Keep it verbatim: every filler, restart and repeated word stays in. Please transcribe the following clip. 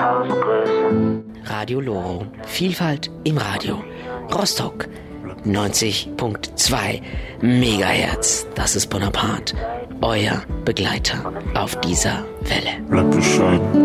tausend Größen. Radio Loro. Vielfalt im Radio. Rostock. neunzig Komma zwei Megahertz. Das ist Bonaparte. Euer Begleiter auf dieser Welle. Bleibt bescheiden.